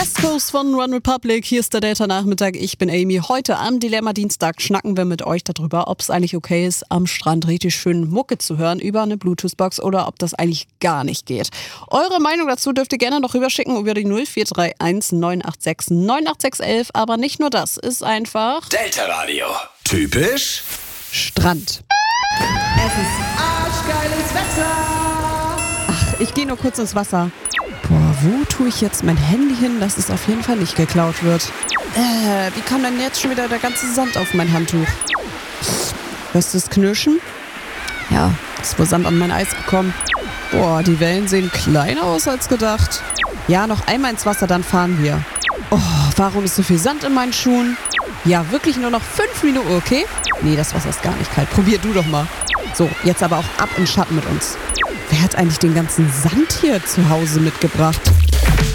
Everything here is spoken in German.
West Coast von One Republic, hier ist der Delta-Nachmittag, ich bin Amy. Heute am Dilemma-Dienstag schnacken wir mit euch darüber, ob es eigentlich okay ist, am Strand richtig schön Mucke zu hören über eine Bluetooth-Box oder ob das eigentlich gar nicht geht. Eure Meinung dazu dürft ihr gerne noch rüberschicken über die 0431 986 98611, aber nicht nur das, ist einfach Delta Radio. Typisch Strand. Es ist arschgeiles Wetter. Ach, ich gehe nur kurz ins Wasser. Boah, wo tue ich jetzt mein Handy hin, dass es auf jeden Fall nicht geklaut wird? Wie kam denn jetzt schon wieder der ganze Sand auf mein Handtuch? Hörst du das Knirschen? Ja, ist wohl Sand an mein Eis gekommen. Boah, die Wellen sehen kleiner aus als gedacht. Ja, noch einmal ins Wasser, dann fahren wir. Oh, warum ist so viel Sand in meinen Schuhen? Ja, wirklich nur noch 5 Minuten, okay? Nee, das Wasser ist gar nicht kalt. Probier du doch mal. So, jetzt aber auch ab in Schatten mit uns. Wer hat eigentlich den ganzen Sand hier zu Hause mitgebracht?